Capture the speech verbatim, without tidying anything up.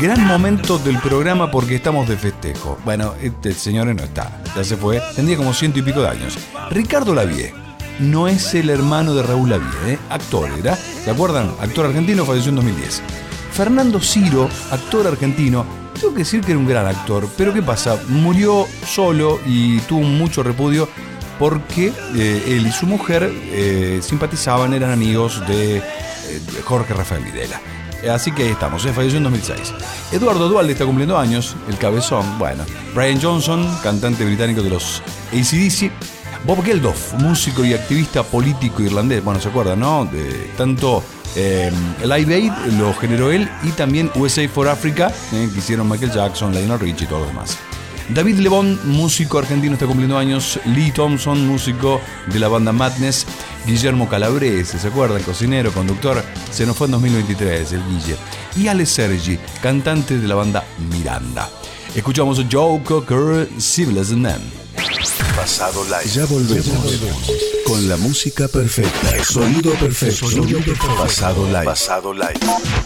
gran momento del programa porque estamos de festejo. Bueno, este señor no está, ya se fue, tendría como ciento y pico de años. Ricardo Lavie. No es el hermano de Raúl Lavie, ¿eh? Actor era, ¿se acuerdan? Actor argentino, falleció en dos mil diez. Fernando Ciro, actor argentino, tengo que decir que era un gran actor, pero ¿qué pasa? Murió solo y tuvo mucho repudio porque eh, él y su mujer eh, simpatizaban, eran amigos de eh, Jorge Rafael Videla. Así que ahí estamos, ¿eh? Falleció en dos mil seis. Eduardo Duhalde está cumpliendo años, el cabezón, bueno. Brian Johnson, cantante británico de los A C D C. Bob Geldof, músico y activista político irlandés, bueno, ¿se acuerdan, no? De, tanto eh, Live Aid lo generó él y también U S A for Africa, eh, que hicieron Michael Jackson, Lionel Richie y todo lo demás. David Lebón, músico argentino, está cumpliendo años. Lee Thompson, músico de la banda Madness. Guillermo Calabrese, ¿se acuerdan? Cocinero, conductor, se nos fue en dos mil veintitrés, el Guille. Y Ale Sergi, cantante de la banda Miranda. Escuchamos a Joe Cocker, Civil as a Man. Pasado Live. Ya volvemos, ya volvemos con la música perfecta. Sonido perfecto. Sonido perfecto. Pasado Live. Pasado Live.